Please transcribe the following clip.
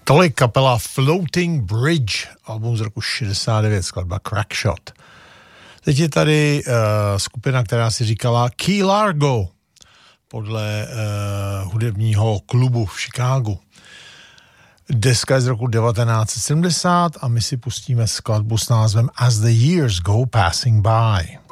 Tolik kapela Floating Bridge, album z roku 69, skladba Crackshot. Teď je tady skupina, která si říkala Key Largo, podle hudebního klubu v Chicagu. Deska je z roku 1970 a my si pustíme skladbu s názvem As the Years Go Passing By.